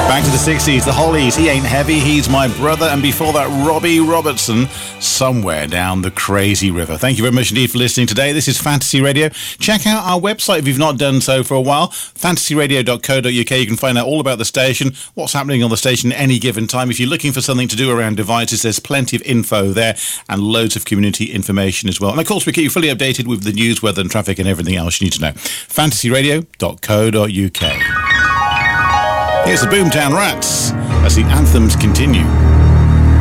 Back to the 60s, the Hollies, He Ain't Heavy, He's My Brother, and before that, Robbie Robertson, Somewhere Down the Crazy River. Thank you very much indeed for listening today. This is Fantasy Radio. Check out our website if you've not done so for a while, fantasyradio.co.uk. You can find out all about the station, what's happening on the station at any given time. If you're looking for something to do around devices, there's plenty of info there and loads of community information as well. And of course, we keep you fully updated with the news, weather and traffic and everything else you need to know. fantasyradio.co.uk. Here's the Boomtown Rats as the anthems continue.